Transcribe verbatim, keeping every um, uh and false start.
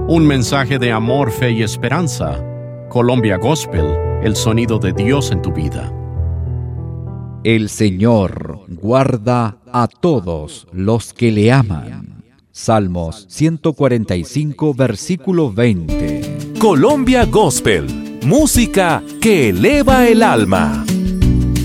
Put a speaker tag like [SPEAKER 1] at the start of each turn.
[SPEAKER 1] Un mensaje de amor, fe y esperanza. Colombia Gospel, el sonido de Dios en tu vida.
[SPEAKER 2] El Señor guarda a todos los que le aman. Salmos ciento cuarenta y cinco, versículo veinte.
[SPEAKER 3] Colombia Gospel, música que eleva el alma.